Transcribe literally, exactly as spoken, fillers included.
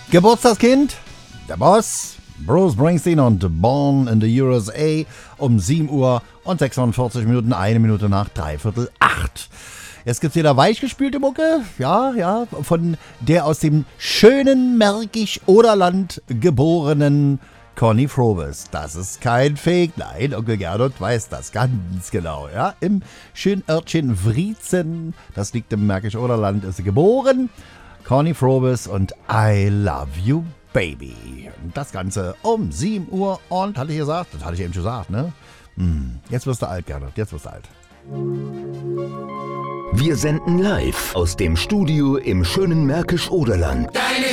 Geburtstagskind, der Boss, Bruce Springsteen und Born in the U S A um sieben Uhr und sechsundvierzig Minuten, eine Minute nach dreiviertel acht. Jetzt gibt's wieder weichgespülte Mucke, ja, ja, von der aus dem schönen Märkisch-Oderland geborenen Conny Frobes. Das ist kein Fake, nein, Onkel Gernot weiß das ganz genau, ja. Im schönen Örtchen Wriezen, das liegt im Märkisch-Oderland, ist sie geboren. Conny Frobes und I Love You Baby. Und das Ganze um sieben Uhr und, hatte ich gesagt, das hatte ich eben schon gesagt, ne? Hm, jetzt wirst du alt, Gernot, jetzt wirst du alt. Wir senden live aus dem Studio im schönen Märkisch-Oderland.